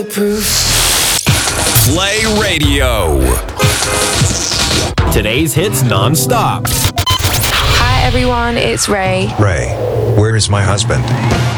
Play Radio. Today's hits non-stop. Hi everyone, it's Ray. Ray, where is my husband?